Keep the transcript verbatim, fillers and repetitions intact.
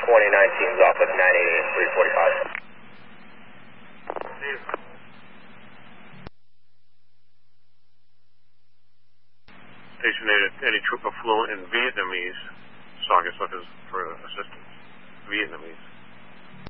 twenty nineteen is off with nine eighty and three forty-five. Station eight, any trooper fluent in Vietnamese. Saugus looking for assistance. Vietnamese.